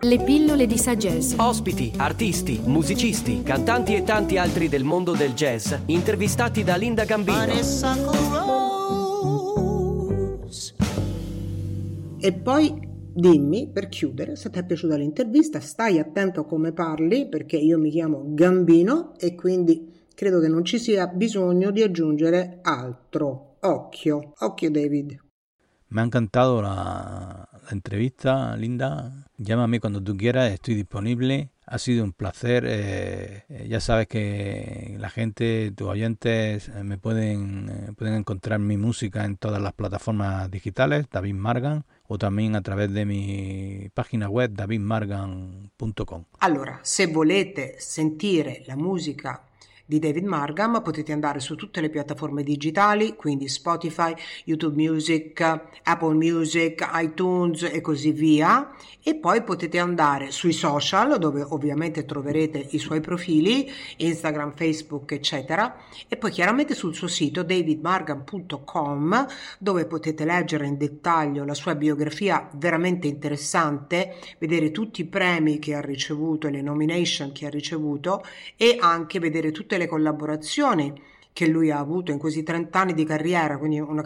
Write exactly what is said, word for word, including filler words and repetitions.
Le pillole di saggezza. Ospiti, artisti, musicisti, cantanti e tanti altri del mondo del jazz, intervistati da Linda Gambino. E poi dimmi, per chiudere, se ti è piaciuta l'intervista, stai attento a come parli, perché io mi chiamo Gambino e quindi credo che non ci sia bisogno di aggiungere altro. Occhio, occhio David. Me ha encantado la, la entrevista, Linda. Llámame cuando tú quieras, estoy disponible. Ha sido un placer. Eh, eh, ya sabes que la gente, tus oyentes, eh, me pueden, eh, pueden encontrar mi música en todas las plataformas digitales, David Margan, o también a través de mi página web david margan punto com. Allora, se volete sentire la musica di David Margam potete andare su tutte le piattaforme digitali, quindi Spotify, YouTube Music, Apple Music, iTunes e così via, e poi potete andare sui social dove ovviamente troverete i suoi profili, Instagram, Facebook eccetera, e poi chiaramente sul suo sito david margam punto com dove potete leggere in dettaglio la sua biografia veramente interessante, vedere tutti i premi che ha ricevuto e le nomination che ha ricevuto e anche vedere tutte le collaborazioni che lui ha avuto in questi trenta anni di carriera, quindi una